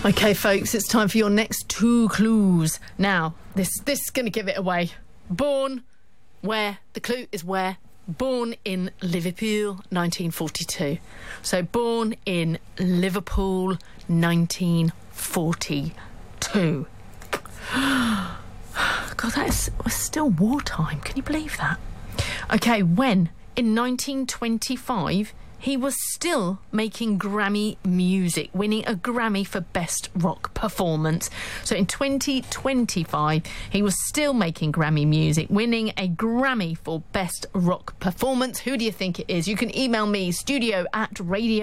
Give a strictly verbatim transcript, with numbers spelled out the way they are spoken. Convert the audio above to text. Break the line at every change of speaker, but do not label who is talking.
Okay, folks, it's time for your next two clues. Now, this this is going to give it away. Born where? The clue is where. Born in Liverpool, nineteen forty-two. So, born in Liverpool, nineteen forty-two. God, that is still wartime. Can you believe that? Okay, when? In nineteen twenty-five, he was still making Grammy music, winning a Grammy for Best Rock Performance. So in twenty twenty-five, he was still making Grammy music, winning a Grammy for Best Rock Performance. Who do you think it is? You can email me, studio at radio